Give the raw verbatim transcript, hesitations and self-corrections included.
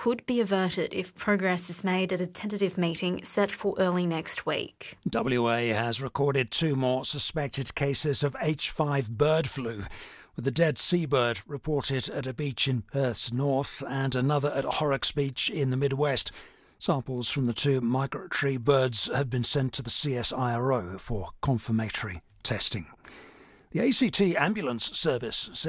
could be averted if progress is made at a tentative meeting set for early next week. W A has recorded two more suspected cases of H five bird flu, with a dead seabird reported at a beach in Perth's north and another at Horrocks Beach in the Midwest. Samples from the two migratory birds have been sent to the C S I R O for confirmatory testing. The A C T ambulance service said